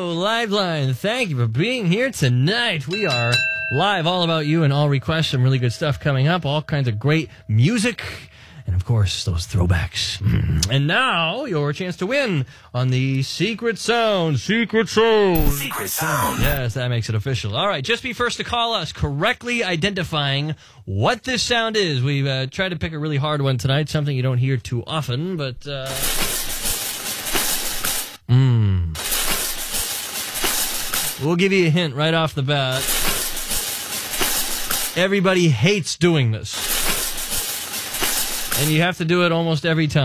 Hello, Liveline. Thank you for being here tonight. We are live, all about you and all requests. Some really good stuff coming up. All kinds of great music. And, of course, those throwbacks. And now, your chance to win on the Secret Sound. Secret Sound. Secret Sound. Yes, that makes it official. All right, just be first to call us, correctly identifying what this sound is. We've tried to pick a really hard one tonight, something you don't hear too often, but... We'll give you a hint right off the bat. Everybody hates doing this. And you have to do it almost every time.